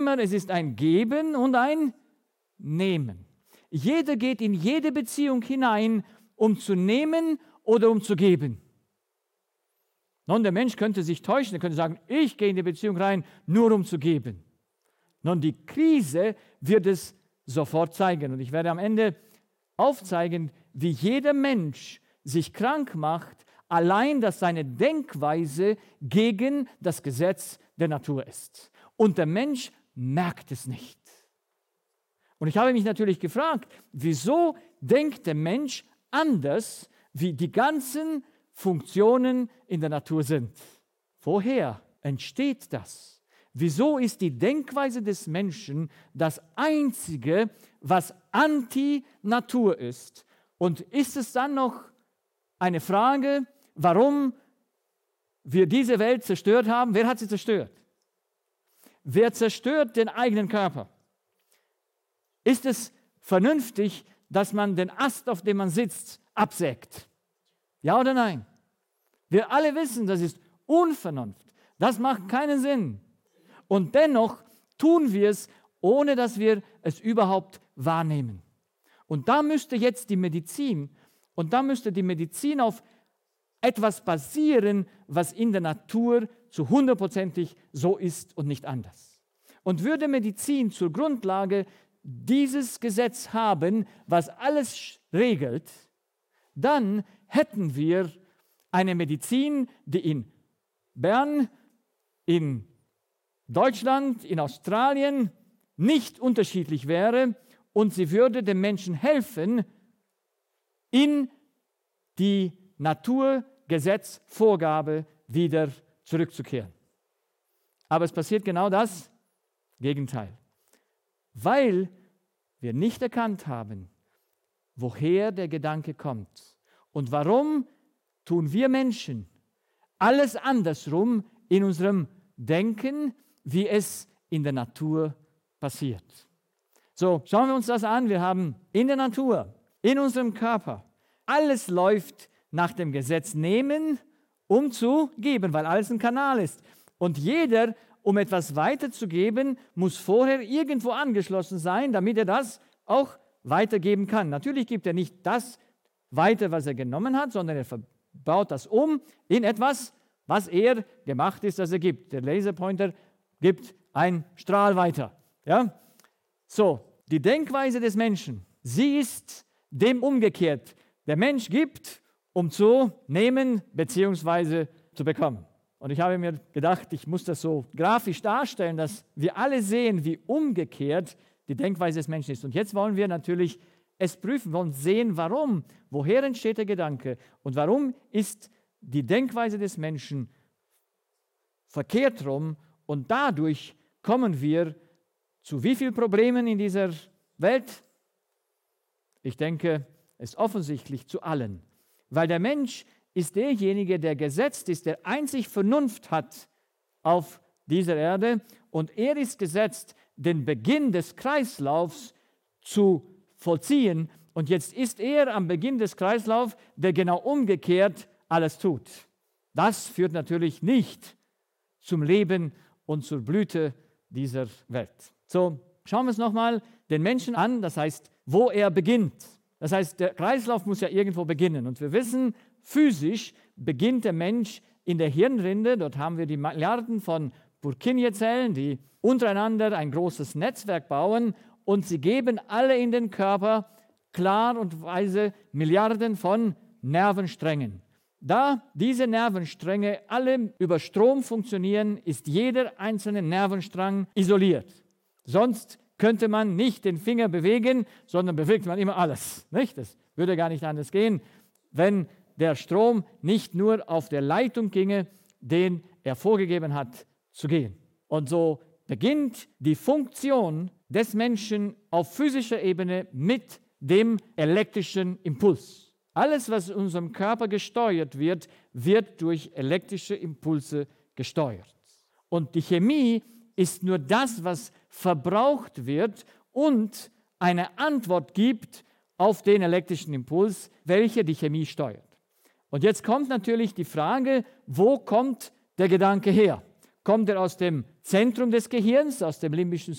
immer, es ist ein Geben und ein Nehmen. Jeder geht in jede Beziehung hinein, um zu nehmen oder um zu geben. Nun, der Mensch könnte sich täuschen, er könnte sagen, ich gehe in die Beziehung rein, nur um zu geben. Nun, die Krise wird es sofort zeigen. Und ich werde am Ende aufzeigen, wie jeder Mensch sich krank macht, allein, dass seine Denkweise gegen das Gesetz der Natur ist. Und der Mensch merkt es nicht. Und ich habe mich natürlich gefragt, wieso denkt der Mensch anders, wie die ganzen Funktionen in der Natur sind? Woher entsteht das? Wieso ist die Denkweise des Menschen das Einzige, was Anti-Natur ist? Und ist es dann noch eine Frage, warum wir diese Welt zerstört haben? Wer hat sie zerstört? Wer zerstört den eigenen Körper? Ist es vernünftig, dass man den Ast, auf dem man sitzt, absägt? Ja oder nein? Wir alle wissen, das ist Unvernunft. Das macht keinen Sinn. Und dennoch tun wir es, ohne dass wir es überhaupt wahrnehmen. Und da müsste jetzt die Medizin auf etwas basieren, was in der Natur zu 100% so ist und nicht anders. Und würde Medizin zur Grundlage dieses Gesetz haben, was alles regelt, dann hätten wir eine Medizin, die in Bern, in Deutschland, in Australien nicht unterschiedlich wäre und sie würde dem Menschen helfen, in die Naturgesetzvorgabe wieder zurückzukehren. Aber es passiert genau das Gegenteil. Weil wir nicht erkannt haben, woher der Gedanke kommt. Und warum tun wir Menschen alles andersrum in unserem Denken, wie es in der Natur passiert. So, schauen wir uns das an. Wir haben in der Natur, in unserem Körper, alles läuft nach dem Gesetz nehmen, um zu geben, weil alles ein Kanal ist. Und jeder, um etwas weiterzugeben, muss vorher irgendwo angeschlossen sein, damit er das auch weitergeben kann. Natürlich gibt er nicht das weiter, was er genommen hat, sondern er baut das um in etwas, was er gemacht ist, dass er gibt. Der Laserpointer gibt einen Strahl weiter. Ja? So, die Denkweise des Menschen, sie ist dem umgekehrt. Der Mensch gibt, um zu nehmen bzw. zu bekommen. Und ich habe mir gedacht, ich muss das so grafisch darstellen, dass wir alle sehen, wie umgekehrt die Denkweise des Menschen ist. Und jetzt wollen wir natürlich es prüfen, wollen sehen, warum, woher entsteht der Gedanke und warum ist die Denkweise des Menschen verkehrt rum und dadurch kommen wir zu wie vielen Problemen in dieser Welt? Ich denke, es ist offensichtlich zu allen, weil der Mensch ist derjenige, der gesetzt ist, der einzig Vernunft hat auf dieser Erde und er ist gesetzt, den Beginn des Kreislaufs zu vollziehen und jetzt ist er am Beginn des Kreislaufs, der genau umgekehrt alles tut. Das führt natürlich nicht zum Leben und zur Blüte dieser Welt. So, schauen wir uns nochmal den Menschen an, das heißt, wo er beginnt. Das heißt, der Kreislauf muss ja irgendwo beginnen und wir wissen, physisch beginnt der Mensch in der Hirnrinde, dort haben wir die Milliarden von Purkinje-Zellen, die untereinander ein großes Netzwerk bauen und sie geben alle in den Körper klar und weise Milliarden von Nervensträngen. Da diese Nervenstränge alle über Strom funktionieren, ist jeder einzelne Nervenstrang isoliert. Sonst könnte man nicht den Finger bewegen, sondern bewegt man immer alles. Nicht? Das würde gar nicht anders gehen, wenn der Strom nicht nur auf der Leitung ginge, den er vorgegeben hat zu gehen. Und so beginnt die Funktion des Menschen auf physischer Ebene mit dem elektrischen Impuls. Alles, was in unserem Körper gesteuert wird, wird durch elektrische Impulse gesteuert. Und die Chemie ist nur das, was verbraucht wird und eine Antwort gibt auf den elektrischen Impuls, welcher die Chemie steuert. Und jetzt kommt natürlich die Frage, wo kommt der Gedanke her? Kommt er aus dem Zentrum des Gehirns, aus dem limbischen